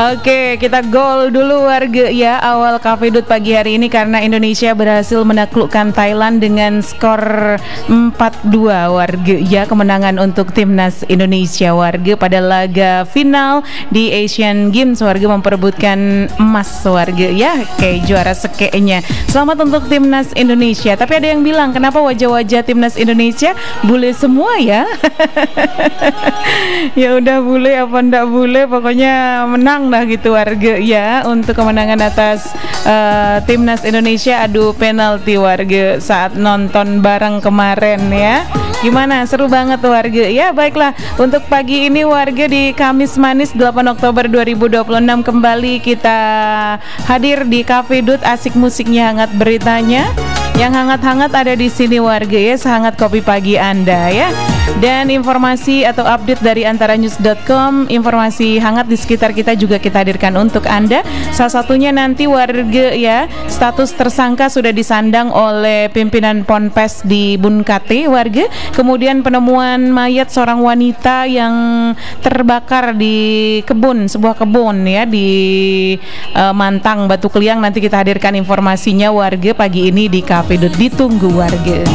Oke, kita gol dulu warga ya awal Cafe Dut pagi hari ini karena Indonesia berhasil menaklukkan Thailand dengan skor 4-2 warga ya, kemenangan untuk timnas Indonesia warga pada laga final di Asian Games warga, memperebutkan emas warga ya, kayak juara sekenya. Selamat untuk timnas Indonesia. Tapi ada yang bilang kenapa wajah-wajah timnas Indonesia bule semua ya? Ya udah, bule apa ndak bule, pokoknya menang dah gitu warga ya untuk kemenangan atas timnas Indonesia. Adu penalti warga saat nonton bareng kemarin ya. Gimana? Seru banget warga ya. Baiklah, untuk pagi ini warga di Kamis Manis 8 Oktober 2026 kembali kita hadir di Cafe Dut. Asik musiknya, hangat beritanya. Yang hangat-hangat ada di sini warga ya, sehangat kopi pagi Anda ya. Dan informasi atau update dari antaranews.com, informasi hangat di sekitar kita juga kita hadirkan untuk Anda. Salah satunya nanti warga ya, status tersangka sudah disandang oleh pimpinan Ponpes di Bunkate warga. Kemudian penemuan mayat seorang wanita yang terbakar di kebun, sebuah kebun ya di Mantang, Batu Kliang. Nanti kita hadirkan informasinya warga pagi ini di Cafe Dut. Ditunggu warga.